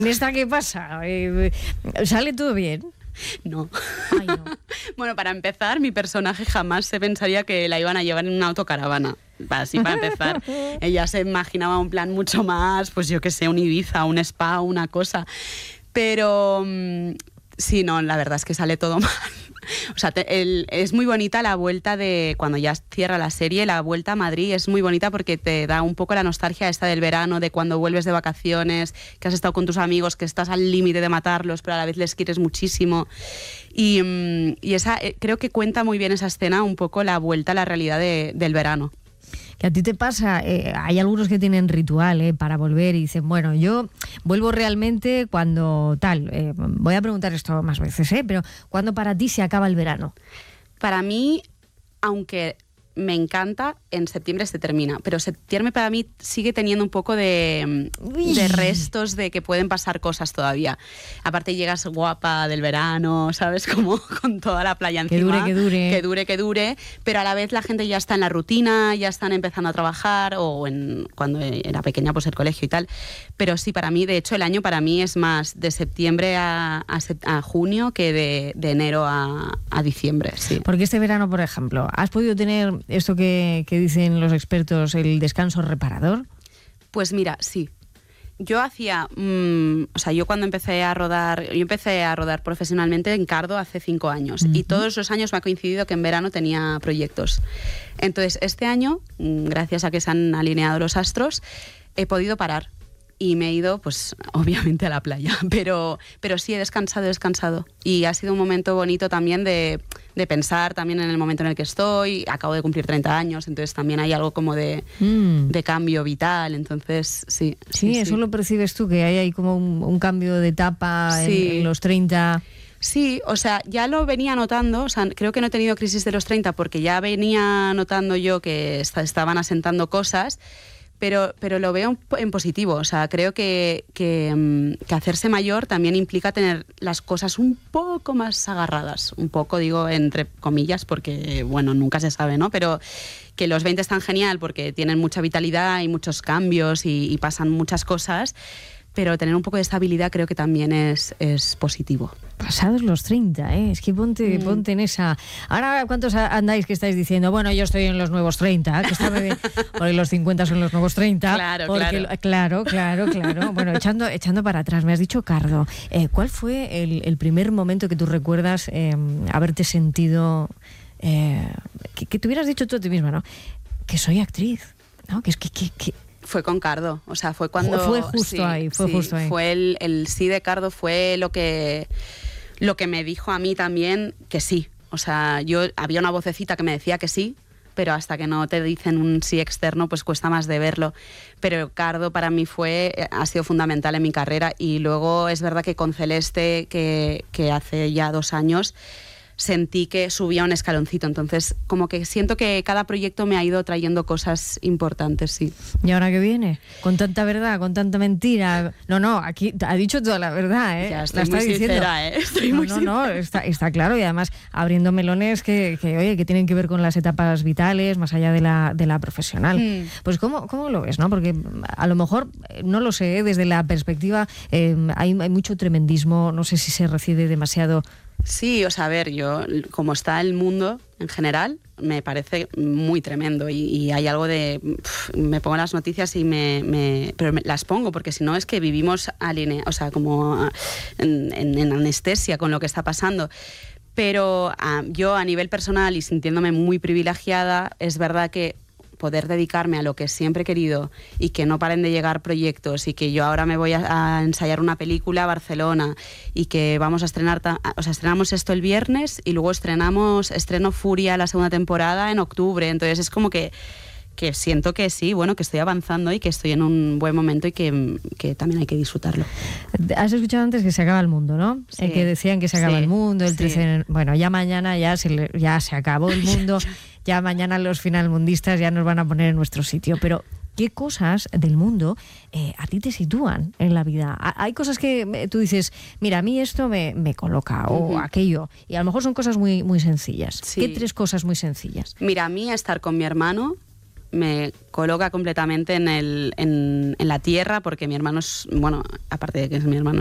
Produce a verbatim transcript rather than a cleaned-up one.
¿En esta qué pasa? Eh, ¿Sale todo bien? No. Ay, no. Bueno, para empezar, mi personaje jamás se pensaría que la iban a llevar en una autocaravana. Así para empezar. Ella se imaginaba un plan mucho más, pues yo qué sé, un Ibiza, un spa, una cosa. Pero sí, no, la verdad es que sale todo mal. O sea, te, el, es muy bonita la vuelta de, cuando ya cierra la serie, la vuelta a Madrid es muy bonita porque te da un poco la nostalgia esta del verano, de cuando vuelves de vacaciones, que has estado con tus amigos, que estás al límite de matarlos, pero a la vez les quieres muchísimo. Y, y esa, creo que cuenta muy bien esa escena, un poco la vuelta a la realidad de, del verano. Que a ti te pasa, eh, hay algunos que tienen ritual eh, para volver y dicen, bueno, yo vuelvo realmente cuando tal, eh, voy a preguntar esto más veces, eh, pero ¿cuándo para ti se acaba el verano? Para mí, aunque me encanta, en septiembre se termina, pero septiembre para mí sigue teniendo un poco de, de restos de que pueden pasar cosas todavía. Aparte llegas guapa del verano, ¿sabes? Como con toda la playa encima. Que dure, que dure. Que dure, que dure, pero a la vez la gente ya está en la rutina, ya están empezando a trabajar, o en, cuando era pequeña pues el colegio y tal. Pero sí, para mí, de hecho, el año para mí es más de septiembre a, a, a junio que de, de enero a, a diciembre, sí. Porque este verano, por ejemplo, ¿has podido tener esto que, que dicen los expertos, el descanso reparador? Pues mira, sí. Yo hacía, mmm, o sea, yo cuando empecé a rodar, yo empecé a rodar profesionalmente en Cardo hace cinco años, uh-huh. Y todos los años me ha coincidido que en verano tenía proyectos. Entonces, este año, gracias a que se han alineado los astros, he podido parar. Y me he ido, pues, obviamente a la playa. Pero, pero sí, he descansado, he descansado. Y ha sido un momento bonito también de, de pensar también en el momento en el que estoy. Acabo de cumplir treinta años, entonces también hay algo como de, mm. de cambio vital. Entonces, sí. Sí, sí eso sí. Lo percibes tú, que hay ahí como un, un cambio de etapa sí. en, en los treinta... Sí, o sea, ya lo venía notando, o sea, creo que no he tenido crisis de los treinta porque ya venía notando yo que est- estaban asentando cosas. Pero, pero lo veo en positivo, o sea, creo que, que, que hacerse mayor también implica tener las cosas un poco más agarradas, un poco digo entre comillas porque, bueno, nunca se sabe, ¿no? Pero que los veinte están genial porque tienen mucha vitalidad y muchos cambios y, y pasan muchas cosas, pero tener un poco de estabilidad creo que también es, es positivo. Pasados los treinta, ¿eh? Es que ponte, mm. ponte en esa... Ahora, ¿cuántos andáis que estáis diciendo? Bueno, yo estoy en los nuevos treinta, que está bien, porque los cincuenta son los nuevos treinta. Claro, porque, claro. Claro, claro, claro. Bueno, echando, echando para atrás, me has dicho, Cardo, eh, ¿cuál fue el, el primer momento que tú recuerdas eh, haberte sentido... Eh, que, que te hubieras dicho tú a ti misma, ¿no? Que soy actriz, ¿no? Que es que... que, que Fue con Cardo, o sea, fue cuando... Fue justo sí, ahí, fue sí, justo ahí. Fue el, el sí de Cardo, fue lo que, lo que me dijo a mí también que sí. O sea, yo había una vocecita que me decía que sí, pero hasta que no te dicen un sí externo, pues cuesta más de verlo. Pero Cardo para mí fue, ha sido fundamental en mi carrera. Y luego es verdad que con Celeste, que, que hace ya dos años... sentí que subía un escaloncito, entonces como que siento que cada proyecto me ha ido trayendo cosas importantes, sí. ¿Y ahora qué viene? Con tanta verdad, con tanta mentira. No, no, aquí ha dicho toda la verdad, ¿eh? Ya estoy la está muy diciendo. sincera, ¿eh? Estoy no, muy no, sincera. no, está, está claro, y además abriendo melones que, que, oye, que tienen que ver con las etapas vitales, más allá de la, de la profesional. Mm. Pues ¿cómo, ¿cómo lo ves, no? Porque a lo mejor, no lo sé, ¿eh? Desde la perspectiva, eh, hay, hay mucho tremendismo, no sé si se recibe demasiado... Sí, o sea, a ver, yo, como está el mundo en general, me parece muy tremendo y, y hay algo de... Pff, me pongo las noticias y me... me pero me, las pongo porque si no es que vivimos aline, o sea, como en, en, en anestesia con lo que está pasando. Pero uh, yo a nivel personal y sintiéndome muy privilegiada, es verdad que poder dedicarme a lo que siempre he querido y que no paren de llegar proyectos y que yo ahora me voy a, a ensayar una película a Barcelona y que vamos a estrenar, ta- o sea, estrenamos esto el viernes y luego estrenamos, estreno Furia la segunda temporada en octubre, entonces es como que que siento que sí, bueno, que estoy avanzando y que estoy en un buen momento y que, que también hay que disfrutarlo. Has escuchado antes que se acaba el mundo, ¿no? Sí. El que decían que se acaba sí. el mundo, el trece... Sí. Bueno, ya mañana ya se, le, ya se acabó el mundo, ya mañana los finalmundistas ya nos van a poner en nuestro sitio, pero... ¿Qué cosas del mundo eh, a ti te sitúan en la vida? Hay cosas que tú dices, mira, a mí esto me, me coloca, o uh-huh. aquello, y a lo mejor son cosas muy, muy sencillas. Sí. ¿Qué tres cosas muy sencillas? Mira, a mí estar con mi hermano me coloca completamente en, el, en, en la tierra, porque mi hermano es, bueno, aparte de que es mi hermano,